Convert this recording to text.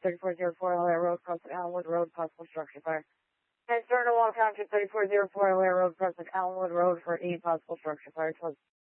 3404 Hilaire Road, Prospect Allenwood Road, possible structure fire. And turn to Walk Township 3404 Hilaire Road, Prospect Allenwood Road for 8 possible structure fire.